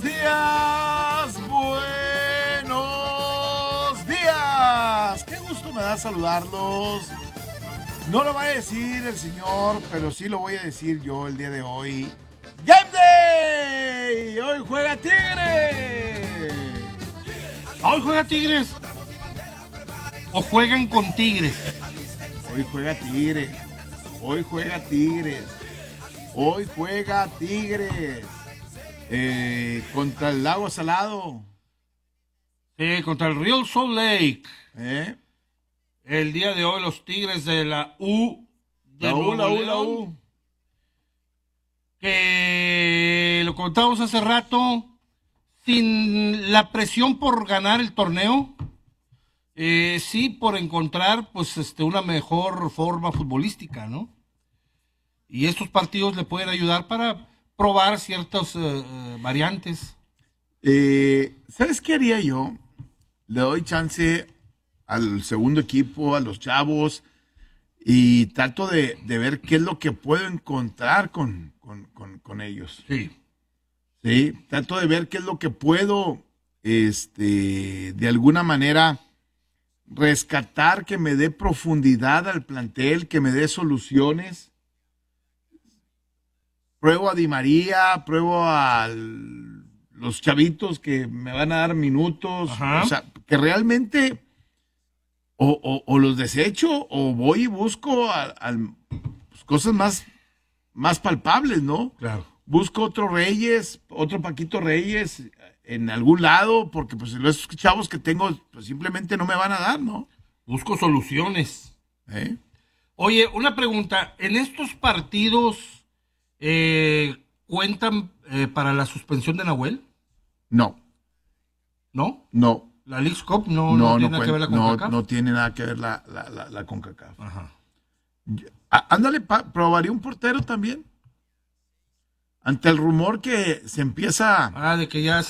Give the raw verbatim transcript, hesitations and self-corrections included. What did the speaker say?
Buenos días, buenos días. Qué gusto me da saludarlos. No lo va a decir el señor, pero sí lo voy a decir yo el día de hoy. ¡Game Day! Hoy juega Tigres. Hoy juega Tigres. O juegan con Tigres. Hoy juega Tigres. Hoy juega Tigres. Hoy juega Tigres. Eh, contra el Lago Salado. Sí, contra el Real Salt Lake. ¿Eh? El día de hoy los Tigres de la U de La U, Nuevo la U, la León, U. que lo contamos hace rato, sin la presión por ganar el torneo, eh, sí por encontrar pues este una mejor forma futbolística, ¿no? Y estos partidos le pueden ayudar para probar ciertas uh, variantes. Eh, ¿Sabes qué haría yo? Le doy chance al segundo equipo, a los chavos, y trato de, de ver qué es lo que puedo encontrar con, con, con, con ellos. Sí. Sí, trato de ver qué es lo que puedo, este, de alguna manera, rescatar, que me dé profundidad al plantel, que me dé soluciones. Pruebo a Di María, pruebo a los chavitos que me van a dar minutos. Ajá. O sea, que realmente o, o, o los desecho o voy y busco a, a, pues, cosas más, más palpables, ¿no? Claro. Busco otro Reyes, otro Paquito Reyes en algún lado, porque pues los chavos que tengo pues simplemente no me van a dar, ¿no? Busco soluciones. ¿Eh? Oye, una pregunta. ¿En estos partidos eh, cuentan eh, para la suspensión de Nahuel? No, ¿No? no. La Leagues Cup no, No, no, no, tiene nada que ver la no, CONCACAF. no tiene nada que ver la, la, la, la CONCACAF. Ajá. Á- Ándale, pa- probaría un portero también. Ante el rumor que se empieza Ah, de que ya